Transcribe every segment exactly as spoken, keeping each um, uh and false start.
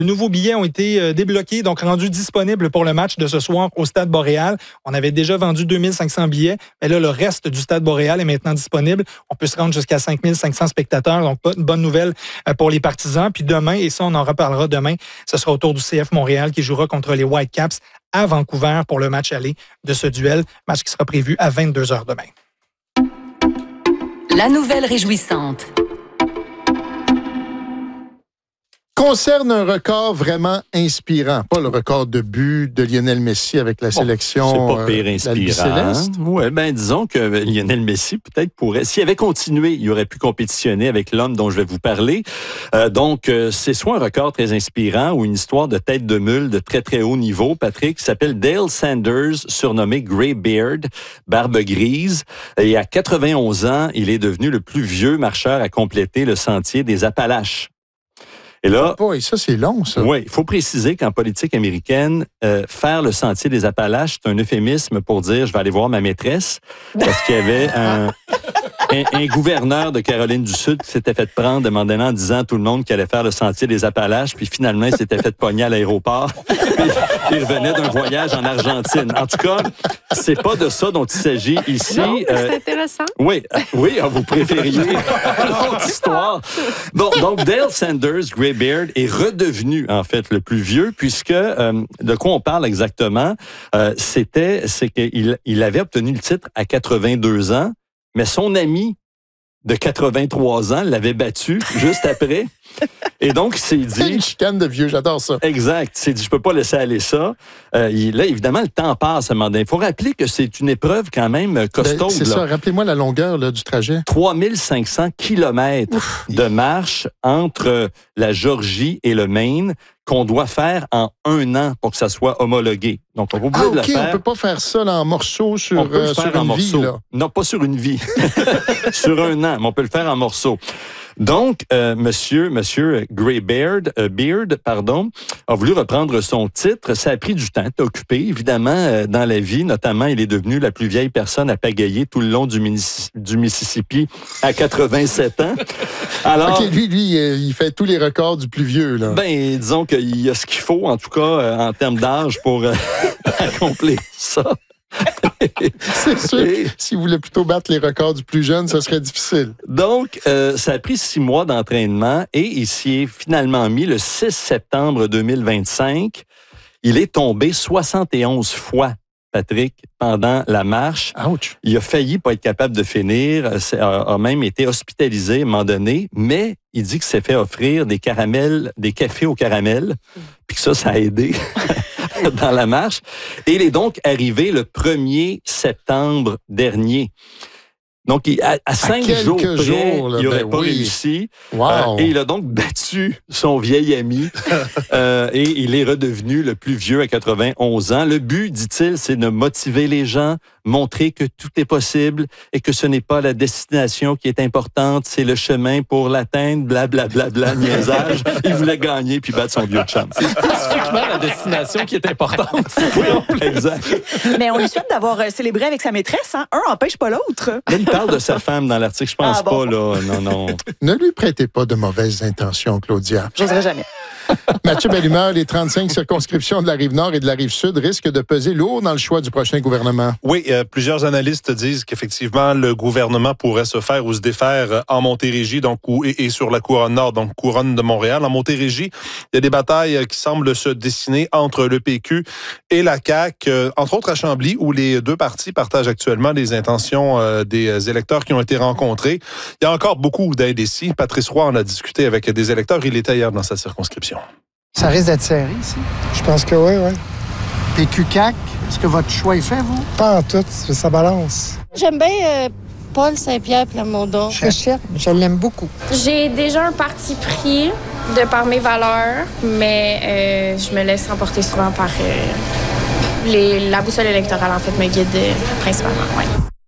De nouveaux billets ont été débloqués, donc rendus disponibles pour le match de ce soir au Stade Boréal. On avait déjà vendu deux mille cinq cents billets, mais là, le reste du Stade Boréal est maintenant disponible. On peut se rendre jusqu'à cinq mille cinq cents spectateurs, donc pas une bonne nouvelle pour les partisans. Puis demain, et ça, on en reparlera demain, ce sera au tour du C F Montréal qui jouera contre les Whitecaps à Vancouver pour le match aller de ce duel, match qui sera prévu à vingt-deux heures demain. La nouvelle réjouissante concerne un record vraiment inspirant. Pas le record de but de Lionel Messi avec la bon, sélection. C'est pas pire inspirant. Euh, oui, ben disons que Lionel Messi peut-être pourrait, s'il avait continué, il aurait pu compétitionner avec l'homme dont je vais vous parler. Euh, donc, euh, c'est soit un record très inspirant ou une histoire de tête de mule de très, très haut niveau, Patrick, qui s'appelle Dale Sanders, surnommé Greybeard, barbe grise. Et à quatre-vingt-onze ans, il est devenu le plus vieux marcheur à compléter le sentier des Appalaches. Et là, oh boy, ça c'est long, ça. Oui, il faut préciser qu'en politique américaine, euh, faire le sentier des Appalaches, c'est un euphémisme pour dire je vais aller voir ma maîtresse, parce qu'il y avait un, un, un gouverneur de Caroline du Sud qui s'était fait prendre, demandant en disant à tout le monde qu'il allait faire le sentier des Appalaches, puis finalement il s'était fait pogner à l'aéroport. Il revenait d'un voyage en Argentine. En tout cas, c'est pas de ça dont il s'agit ici. Non, euh, c'est intéressant. Oui, oui, vous préfériez l'autre histoire. Bon, donc Dale Sanders, Greybeard, est redevenu en fait le plus vieux, puisque euh, de quoi on parle exactement, euh, c'était, c'est qu'il il avait obtenu le titre à quatre-vingt-deux ans, mais son ami de quatre-vingt-trois ans l'avait battu juste après. Et donc, il s'est dit... C'est une chicane de vieux, j'adore ça. Exact. Il s'est dit, je peux pas laisser aller ça. Euh, il, là, évidemment, le temps passe à Mandin. Il faut rappeler que c'est une épreuve quand même costaud. Ben, c'est là. Ça. Rappelez-moi la longueur là, du trajet. trois mille cinq cents kilomètres Ouf. De marche entre la Georgie et le Maine qu'on doit faire en un an pour que ça soit homologué. Donc, on va oublier ah, de le okay. faire. On peut pas faire ça là, en morceaux sur, on peut euh, le faire sur en une morceaux. vie. Là. Non, pas sur une vie. Sur un an, mais on peut le faire en morceaux. Donc, euh, monsieur, monsieur Greybeard, euh, Beard, pardon, a voulu reprendre son titre. Ça a pris du temps, est occupé, évidemment, euh, dans la vie. Notamment, il est devenu la plus vieille personne à pagayer tout le long du, Minis- du Mississippi à quatre-vingt-sept ans. Alors, OK, lui, lui, il fait tous les records du plus vieux, là. Ben, disons qu'il y a ce qu'il faut, en tout cas, euh, en termes d'âge, pour euh, accomplir ça. C'est sûr que s'il voulait plutôt battre les records du plus jeune, ça serait difficile. Donc, euh, ça a pris six mois d'entraînement et il s'y est finalement mis le six septembre deux mille vingt-cinq. Il est tombé soixante et onze fois, Patrick, pendant la marche. Ouch. Il a failli pas être capable de finir, a, a même été hospitalisé à un moment donné, mais il dit qu'il s'est fait offrir des caramels, des cafés au caramel, puis que ça, ça a aidé dans la marche. Et il est donc arrivé le premier septembre dernier. Donc, à, à cinq à jours près, jours, là, il n'aurait ben pas oui. réussi. Wow. Euh, et il a donc battu son vieil ami. euh, et il est redevenu le plus vieux à quatre-vingt-onze ans. Le but, dit-il, c'est de motiver les gens, montrer que tout est possible et que ce n'est pas la destination qui est importante, c'est le chemin pour l'atteindre, blablabla, bla, bla, bla, niaisage. Il voulait gagner puis battre son vieux chum. C'est spécifiquement la destination qui est importante. Oui, exact. Mais on lui souhaite d'avoir célébré avec sa maîtresse. Hein? Un n'empêche pas l'autre. Là, il parle de sa femme dans l'article. Je pense Ah, bon. pas, là. Non, non. Ne lui prêtez pas de mauvaises intentions, Claudia. J'oserais jamais. Mathieu Bellumeur, les trente-cinq circonscriptions de la Rive-Nord et de la Rive-Sud risquent de peser lourd dans le choix du prochain gouvernement. Oui, euh, plusieurs analystes disent qu'effectivement, le gouvernement pourrait se faire ou se défaire en Montérégie donc, ou, et, et sur la couronne nord, donc couronne de Montréal. En Montérégie, il y a des batailles qui semblent se dessiner entre le P Q et la C A Q, euh, entre autres à Chambly, où les deux partis partagent actuellement les intentions euh, des électeurs qui ont été rencontrés. Il y a encore beaucoup d'indécis. Patrice Roy en a discuté avec des électeurs. Il était hier dans sa circonscription. Ça risque d'être serré ici? Je pense que oui, oui. P Q C A Q, est-ce que votre choix est fait, vous? Pas en tout, ça balance. J'aime bien euh, Paul Saint-Pierre Plamondon. Je, je l'aime beaucoup. J'ai déjà un parti pris de par mes valeurs, mais euh, je me laisse emporter souvent par euh, les, la boussole électorale, en fait, me guide euh, principalement, oui.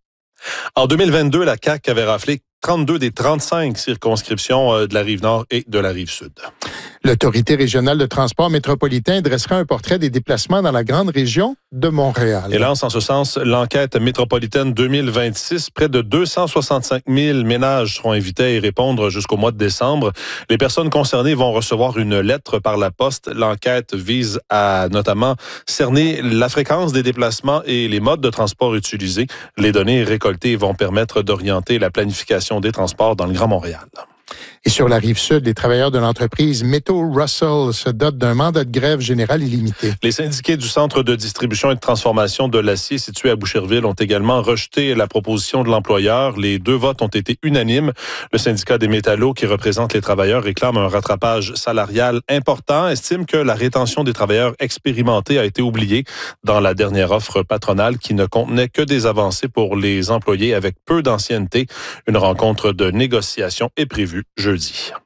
En deux mille vingt-deux, la C A Q avait raflé trente-deux des trente-cinq circonscriptions de la Rive-Nord et de la Rive-Sud. L'Autorité régionale de transport métropolitain dressera un portrait des déplacements dans la grande région de Montréal. Et lance en ce sens l'enquête métropolitaine deux mille vingt-six. Près de deux cent soixante-cinq mille ménages seront invités à y répondre jusqu'au mois de décembre. Les personnes concernées vont recevoir une lettre par la poste. L'enquête vise à notamment cerner la fréquence des déplacements et les modes de transport utilisés. Les données récoltées vont permettre d'orienter la planification des transports dans le Grand Montréal. Et sur la rive sud, les travailleurs de l'entreprise Metro Russell se dotent d'un mandat de grève général illimité. Les syndiqués du Centre de distribution et de transformation de l'acier situé à Boucherville ont également rejeté la proposition de l'employeur. Les deux votes ont été unanimes. Le syndicat des métallos, qui représente les travailleurs, réclame un rattrapage salarial important, estime que la rétention des travailleurs expérimentés a été oubliée dans la dernière offre patronale qui ne contenait que des avancées pour les employés avec peu d'ancienneté. Une rencontre de négociation est prévue jeudi.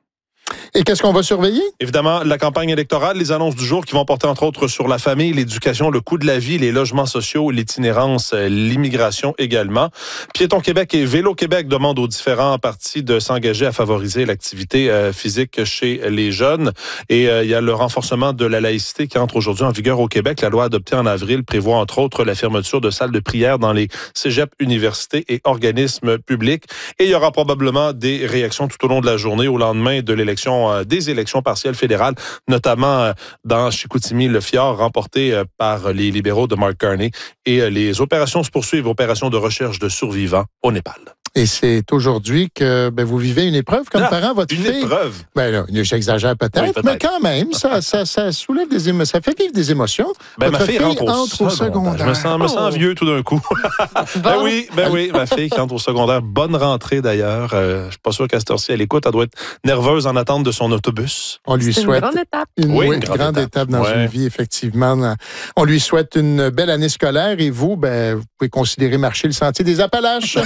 Et qu'est-ce qu'on va surveiller? Évidemment, la campagne électorale, les annonces du jour qui vont porter entre autres sur la famille, l'éducation, le coût de la vie, les logements sociaux, l'itinérance, l'immigration également. Piéton Québec et Vélo Québec demandent aux différents partis de s'engager à favoriser l'activité euh, physique chez les jeunes. Et euh, il y a le renforcement de la laïcité qui entre aujourd'hui en vigueur au Québec. La loi adoptée en avril prévoit entre autres la fermeture de salles de prière dans les cégeps, universités et organismes publics. Et il y aura probablement des réactions tout au long de la journée au lendemain de l'élection des élections partielles fédérales, notamment dans Chicoutimi, le Fjord, remporté par les libéraux de Mark Carney. Et les opérations se poursuivent, opérations de recherche de survivants au Népal. Et c'est aujourd'hui que ben, vous vivez une épreuve comme ah, parent, votre une fille. Une épreuve? Ben là, j'exagère peut-être, oui, peut-être, mais quand même, ça, ça, ça soulève des émotions, ça fait vivre des émotions. Ben, votre ma fille, fille rentre au, entre au secondaire. Je me sens, me sens vieux tout d'un coup. Bon. Ben oui, ben oui, ma fille qui entre au secondaire. Bonne rentrée d'ailleurs. Euh, je suis pas sûr qu'à cette heure-ci, elle écoute. Elle doit être nerveuse en attente de son autobus. On lui c'est souhaite une grande étape. Une, oui, une une grande, grande étape, étape dans ouais. une vie, effectivement. On lui souhaite une belle année scolaire et vous, ben, vous pouvez considérer marcher le sentier des Appalaches.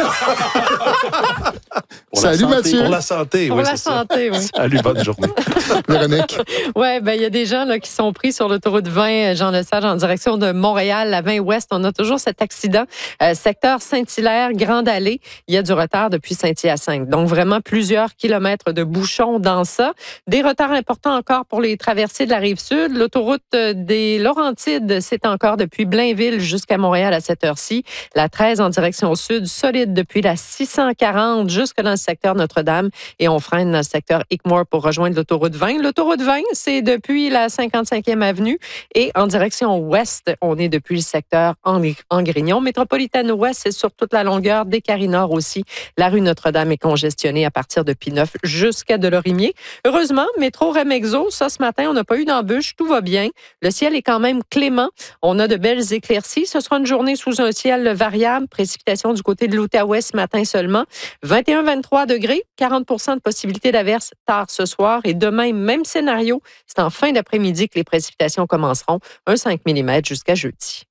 Pour Salut santé, Mathieu. Pour la santé, Pour oui, la c'est santé, ça. oui. Salut, bonne journée. Véronique. Oui, ben il y a des gens là, qui sont pris sur l'autoroute vingt, Jean Lesage, en direction de Montréal, la vingt Ouest. On a toujours cet accident. Euh, secteur Saint-Hilaire, Grande Allée. Il y a du retard depuis Saint-Hyacinthe. Donc, vraiment plusieurs kilomètres de bouchons dans ça. Des retards importants encore pour les traversées de la Rive-Sud. L'autoroute des Laurentides, c'est encore depuis Blainville jusqu'à Montréal à cette heure-ci. La treize en direction sud, solide depuis la six cent quarante jusque dans le secteur Notre-Dame. Et on freine dans le secteur Hickmore pour rejoindre l'autoroute vingt. L'autoroute vingt, c'est depuis la cinquante-cinquième avenue. Et en direction ouest, on est depuis le secteur Angrignon. Métropolitaine ouest, c'est sur toute la longueur des Carris-Nord aussi. La rue Notre-Dame est congestionnée à partir de P-neuf jusqu'à Delorimier. Heureusement, métro Remexo, ça ce matin, on n'a pas eu d'embûche, tout va bien. Le ciel est quand même clément. On a de belles éclaircies. Ce sera une journée sous un ciel variable. Précipitation du côté de l'Outaouais ce matin seulement. vingt et un à vingt-trois degrés, quarante pour cent de possibilité d'averse tard ce soir. Et demain, même scénario. C'est en fin d'après-midi que les précipitations commenceront. Un cinq millimètres jusqu'à jeudi.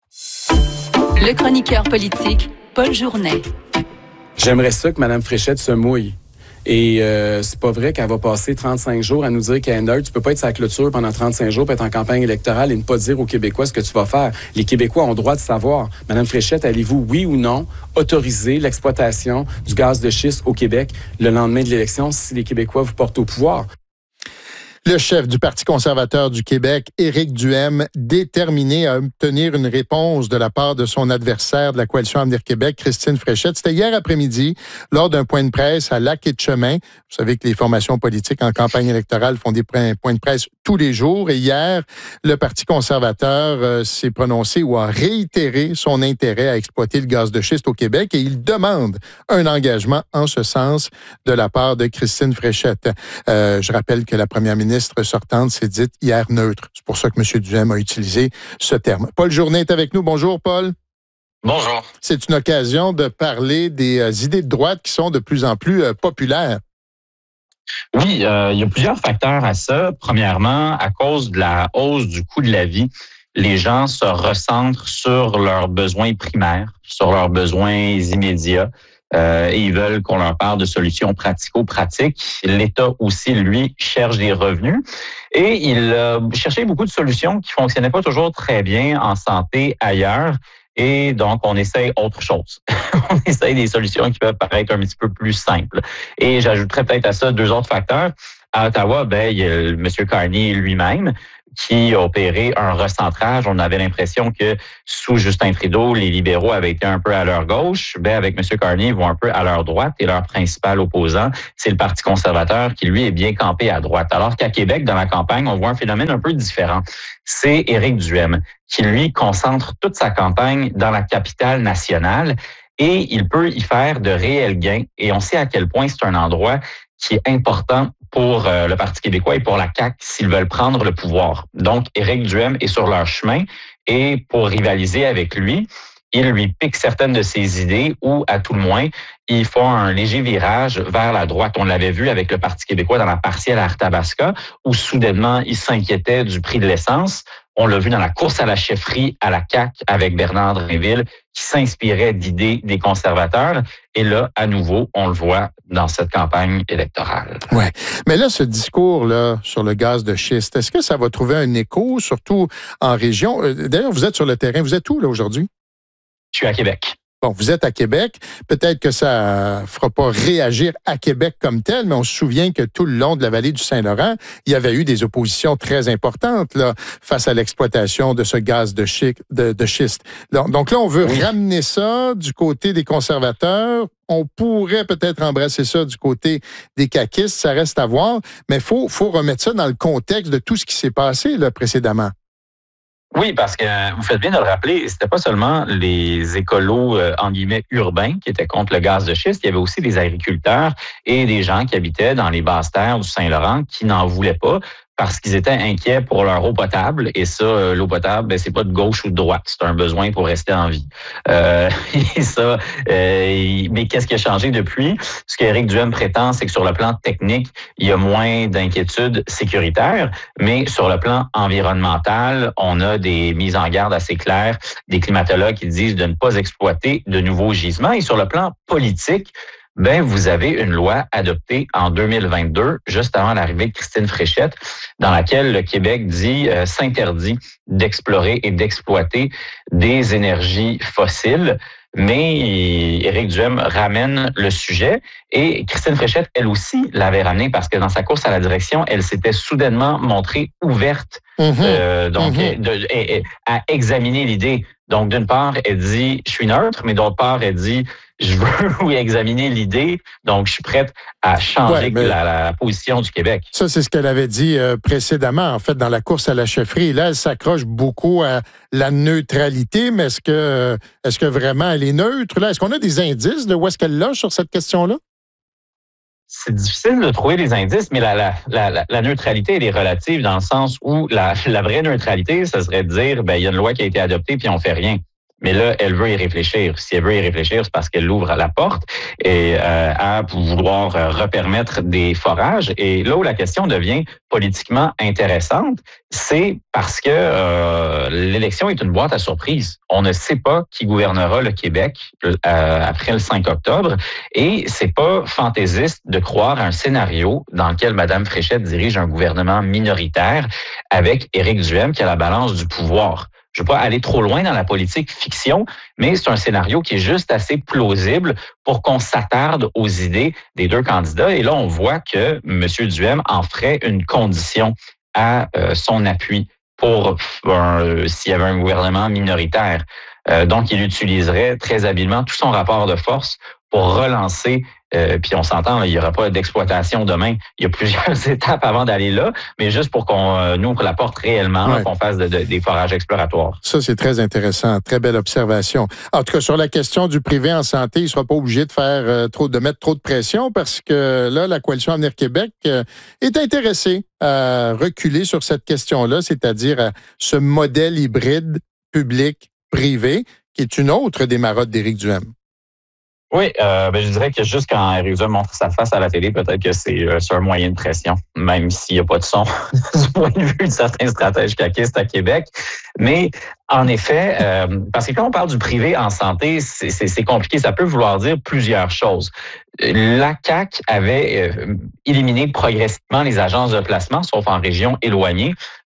Le chroniqueur politique, Paul Journet. J'aimerais ça que Mme Fréchette se mouille. Et euh, c'est pas vrai qu'elle va passer trente-cinq jours à nous dire qu'elle est neutre. Tu peux pas être sa clôture pendant trente-cinq jours, puis être en campagne électorale et ne pas dire aux Québécois ce que tu vas faire. Les Québécois ont le droit de savoir. Mme Fréchette, allez-vous, oui ou non, autoriser l'exploitation du gaz de schiste au Québec le lendemain de l'élection si les Québécois vous portent au pouvoir? Le chef du Parti conservateur du Québec, Éric Duhaime, déterminé à obtenir une réponse de la part de son adversaire de la Coalition Avenir Québec, Christine Fréchette. C'était hier après-midi, lors d'un point de presse à Lac-et-Chemin. Vous savez que les formations politiques en campagne électorale font des points de presse tous les jours. Et hier, le Parti conservateur euh, s'est prononcé ou a réitéré son intérêt à exploiter le gaz de schiste au Québec et il demande un engagement en ce sens de la part de Christine Fréchette. Euh, je rappelle que la première ministre ministre sortante s'est dite hier neutre. C'est pour ça que M. Duhaime a utilisé ce terme. Paul Journet est avec nous. Bonjour, Paul. Bonjour. C'est une occasion de parler des euh, idées de droite qui sont de plus en plus euh, populaires. Oui, euh, il y a plusieurs facteurs à ça. Premièrement, à cause de la hausse du coût de la vie, les gens se recentrent sur leurs besoins primaires, sur leurs besoins immédiats. Euh, et ils veulent qu'on leur parle de solutions pratico-pratiques. L'État aussi, lui, cherche des revenus. Et il a cherché beaucoup de solutions qui fonctionnaient pas toujours très bien en santé ailleurs. Et donc, on essaye autre chose. On essaye des solutions qui peuvent paraître un petit peu plus simples. Et j'ajouterais peut-être à ça deux autres facteurs. À Ottawa, ben, il y a M. Carney lui-même qui a opéré un recentrage. On avait l'impression que sous Justin Trudeau, les libéraux avaient été un peu à leur gauche. Ben, avec M. Carney, ils vont un peu à leur droite et leur principal opposant, c'est le Parti conservateur qui, lui, est bien campé à droite. Alors qu'à Québec, dans la campagne, on voit un phénomène un peu différent. C'est Éric Duhaime qui, lui, concentre toute sa campagne dans la capitale nationale et il peut y faire de réels gains. Et on sait à quel point c'est un endroit qui est important pour euh, le Parti québécois et pour la C A Q s'ils veulent prendre le pouvoir. Donc, Éric Duhaime est sur leur chemin et pour rivaliser avec lui, il lui pique certaines de ses idées ou, à tout le moins, il fait un léger virage vers la droite. On l'avait vu avec le Parti québécois dans la partielle à Arthabasca, où soudainement, il s'inquiétait du prix de l'essence. On l'a vu dans la course à la chefferie à la C A Q avec Bernard Drinville, qui s'inspirait d'idées des conservateurs. Et là, à nouveau, on le voit dans cette campagne électorale. Oui. Mais là, ce discours-là sur le gaz de schiste, est-ce que ça va trouver un écho, surtout en région? D'ailleurs, vous êtes sur le terrain. Vous êtes où, là, aujourd'hui? Je suis à Québec. Bon, vous êtes à Québec. Peut-être que ça ne fera pas réagir à Québec comme tel, mais on se souvient que tout le long de la vallée du Saint-Laurent, il y avait eu des oppositions très importantes là, face à l'exploitation de ce gaz de, chi- de, de schiste. Donc là, on veut oui. ramener ça du côté des conservateurs. On pourrait peut-être embrasser ça du côté des caquistes. Ça reste à voir. Mais il faut, faut remettre ça dans le contexte de tout ce qui s'est passé là, précédemment. Oui, parce que vous faites bien de le rappeler, c'était pas seulement les écolos, euh, en guillemets, urbains qui étaient contre le gaz de schiste, il y avait aussi des agriculteurs et des gens qui habitaient dans les basses terres du Saint-Laurent qui n'en voulaient pas parce qu'ils étaient inquiets pour leur eau potable. Et ça, euh, l'eau potable, ben, c'est pas de gauche ou de droite, c'est un besoin pour rester en vie. Euh, et ça, euh, mais qu'est-ce qui a changé depuis? Ce qu'Éric Duhaime prétend, c'est que sur le plan technique, il y a moins d'inquiétudes sécuritaires, mais sur le plan environnemental, on a des mises en garde assez claires, des climatologues qui disent de ne pas exploiter de nouveaux gisements. Et sur le plan politique, ben vous avez une loi adoptée en deux mille vingt-deux, juste avant l'arrivée de Christine Fréchette, dans laquelle le Québec dit euh, s'interdit d'explorer et d'exploiter des énergies fossiles. Mais Éric Duhaime ramène le sujet et Christine Fréchette, elle aussi, l'avait ramené parce que dans sa course à la direction, elle s'était soudainement montrée ouverte mm-hmm. euh, donc mm-hmm. de, de, de, à examiner l'idée. Donc, d'une part, elle dit « je suis neutre », mais d'autre part, elle dit « je veux oui, examiner l'idée, donc je suis prête à changer ouais, la, la position du Québec ». Ça, c'est ce qu'elle avait dit euh, précédemment, en fait, dans la course à la chefferie. Là, elle s'accroche beaucoup à la neutralité, mais est-ce que, est-ce que vraiment elle est neutre? Là? Est-ce qu'on a des indices de où est-ce qu'elle loge sur cette question-là? C'est difficile de trouver des indices, mais la, la, la, la neutralité, elle est relative dans le sens où la, la vraie neutralité, ça serait de dire, ben il y a une loi qui a été adoptée puis on fait rien. Mais là, elle veut y réfléchir. Si elle veut y réfléchir, c'est parce qu'elle ouvre la porte et euh, à vouloir repermettre des forages. Et là où la question devient politiquement intéressante, c'est parce que euh, l'élection est une boîte à surprise. On ne sait pas qui gouvernera le Québec euh, après le cinq octobre. Et c'est pas fantaisiste de croire à un scénario dans lequel Mme Fréchette dirige un gouvernement minoritaire avec Éric Duhaime qui a la balance du pouvoir. Je ne veux pas aller trop loin dans la politique fiction, mais c'est un scénario qui est juste assez plausible pour qu'on s'attarde aux idées des deux candidats. Et là, on voit que M. Duhaime en ferait une condition à euh, son appui pour euh, s'il y avait un gouvernement minoritaire. Euh, donc, il utiliserait très habilement tout son rapport de force pour relancer, euh, puis on s'entend, là, il n'y aura pas d'exploitation demain. Il y a plusieurs étapes avant d'aller là, mais juste pour qu'on euh, ouvre la porte réellement, ouais. là, qu'on fasse de, de, des forages exploratoires. Ça, c'est très intéressant. Très belle observation. En tout cas, sur la question du privé en santé, il ne sera pas obligé de faire euh, trop, de mettre trop de pression parce que là, la Coalition Avenir Québec euh, est intéressée à reculer sur cette question-là, c'est-à-dire à ce modèle hybride public-privé qui est une autre des marottes d'Éric Duhaime. Oui, euh, ben, je dirais que juste quand Éric Duhaime montre sa face à la télé, peut-être que c'est, euh, c'est un moyen de pression, même s'il n'y a pas de son du point de vue de certains stratèges caquistes à Québec. Mais en effet, euh, parce que quand on parle du privé en santé, c'est, c'est, c'est compliqué. Ça peut vouloir dire plusieurs choses. La C A Q avait euh, éliminé progressivement les agences de placement, sauf en régions éloignées.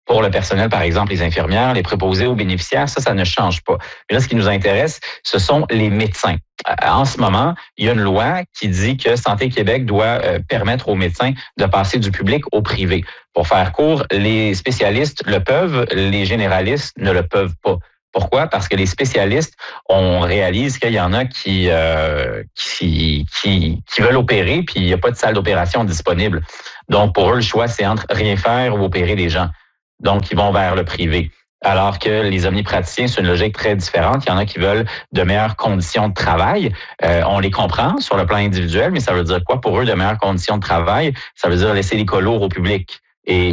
Pour le personnel, par exemple, les infirmières, les préposés aux bénéficiaires, ça, ça ne change pas. Mais là, ce qui nous intéresse, ce sont les médecins. En ce moment, il y a une loi qui dit que Santé Québec doit euh, permettre aux médecins de passer du public au privé. Pour faire court, les spécialistes le peuvent, les généralistes ne le peuvent pas. Pourquoi? Parce que les spécialistes, on réalise qu'il y en a qui euh, qui, qui qui veulent opérer, puis il n'y a pas de salle d'opération disponible. Donc, pour eux, le choix, c'est entre rien faire ou opérer les gens. Donc, ils vont vers le privé. Alors que les omnipraticiens, c'est une logique très différente. Il y en a qui veulent de meilleures conditions de travail. Euh, on les comprend sur le plan individuel, mais ça veut dire quoi pour eux, de meilleures conditions de travail? Ça veut dire laisser les cas lourds au public. Et